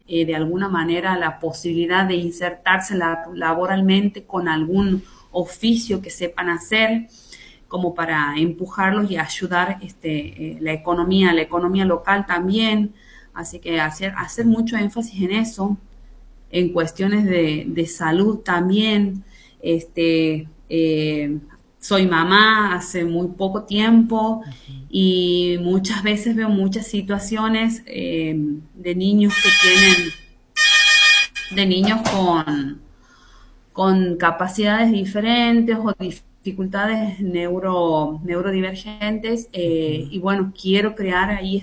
de alguna manera la posibilidad de insertarse laboralmente con algún oficio que sepan hacer, como para empujarlos y ayudar la economía local también. Así que hacer mucho énfasis en eso, en cuestiones de salud también. Soy mamá hace muy poco tiempo y muchas veces veo muchas situaciones de niños que tienen, de niños con capacidades diferentes o dificultades neurodivergentes, y bueno, quiero crear ahí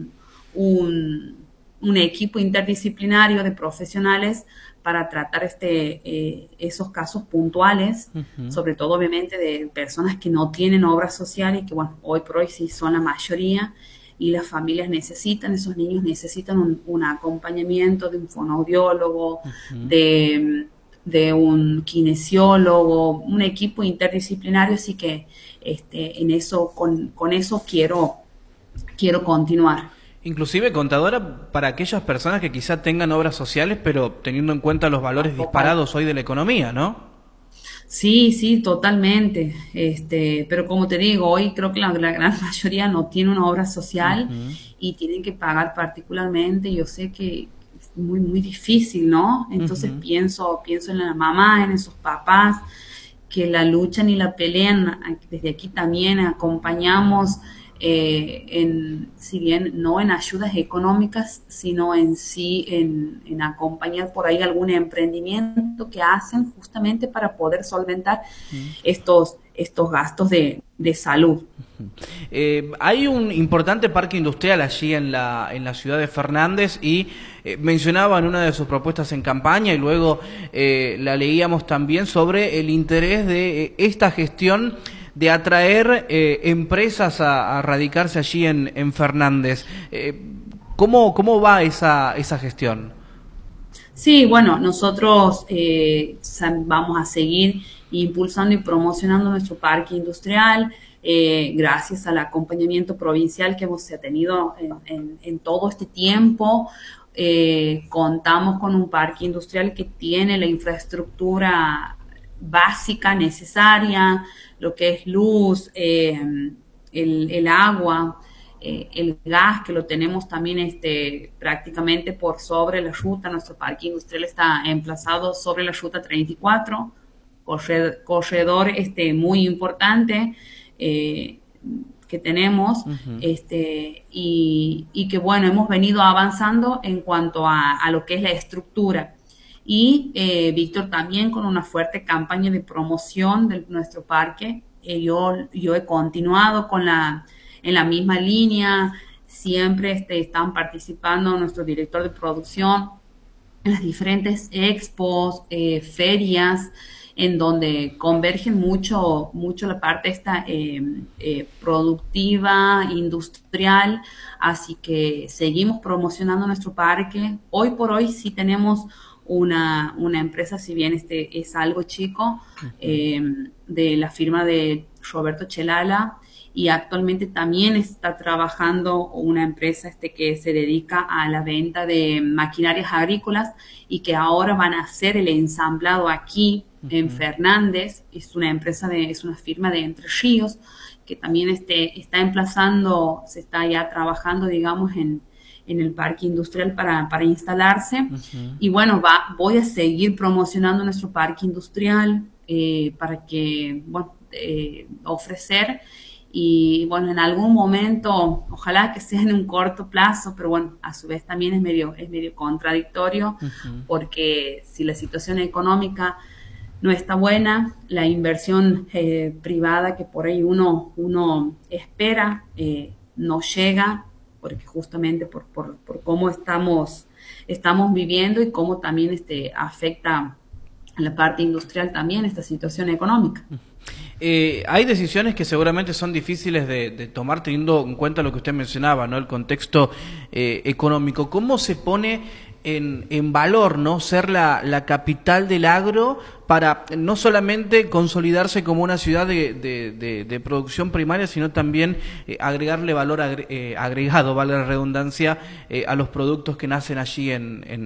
un equipo interdisciplinario de profesionales para tratar esos casos puntuales, sobre todo obviamente de personas que no tienen obra social y que bueno, hoy por hoy sí son la mayoría, y las familias necesitan, esos niños necesitan un acompañamiento de un fonoaudiólogo, de un kinesiólogo, un equipo interdisciplinario, así que en eso, con eso quiero continuar. Inclusive, contadora, para aquellas personas que quizá tengan obras sociales, pero teniendo en cuenta los valores disparados hoy de la economía, ¿no? Sí, sí, totalmente. Pero como te digo, hoy creo que la gran mayoría no tiene una obra social y tienen que pagar particularmente. Yo sé que es muy, muy difícil, ¿no? Entonces pienso en la mamá, en esos papás que la luchan y la pelean. Desde aquí también acompañamos, si bien no en ayudas económicas, sino en sí en acompañar por ahí algún emprendimiento que hacen justamente para poder solventar estos gastos de salud. Hay un importante parque industrial allí en la ciudad de Fernández y mencionaba en una de sus propuestas en campaña y luego la leíamos también sobre el interés de esta gestión de atraer empresas a radicarse allí en Fernández. ¿Cómo va esa gestión? Sí, bueno, nosotros vamos a seguir impulsando y promocionando nuestro parque industrial, gracias al acompañamiento provincial que hemos tenido en todo este tiempo. Contamos con un parque industrial que tiene la infraestructura básica necesaria, lo que es luz, el agua, el gas, que lo tenemos también prácticamente por sobre la ruta. Nuestro parque industrial está emplazado sobre la ruta 34, corredor muy importante que tenemos, y que bueno, hemos venido avanzando en cuanto a lo que es la estructura. Y Víctor también con una fuerte campaña de promoción de nuestro parque. Yo he continuado en la misma línea. Siempre están participando nuestro director de producción en las diferentes expos, ferias, en donde convergen mucho la parte productiva, industrial. Así que seguimos promocionando nuestro parque. Hoy por hoy sí tenemos una empresa, si bien es algo chico, de la firma de Roberto Chelala, y actualmente también está trabajando una empresa que se dedica a la venta de maquinarias agrícolas y que ahora van a hacer el ensamblado aquí en Fernández. Es una firma de Entre Ríos que también está emplazando, se está ya trabajando, digamos, en el parque industrial para instalarse. Y bueno, voy a seguir promocionando nuestro parque industrial para que, bueno, ofrecer. Y bueno, en algún momento, ojalá que sea en un corto plazo, pero bueno, a su vez también es medio contradictorio, porque si la situación económica no está buena, la inversión privada que por ahí uno espera no llega, porque justamente por cómo estamos viviendo y cómo también afecta a la parte industrial también esta situación económica. Hay decisiones que seguramente son difíciles de tomar teniendo en cuenta lo que usted mencionaba, ¿no? El contexto económico. ¿Cómo se pone en valor, ¿no?, ser la capital del agro para no solamente consolidarse como una ciudad de producción primaria, sino también agregarle valor agregado, vale la redundancia, a los productos que nacen allí en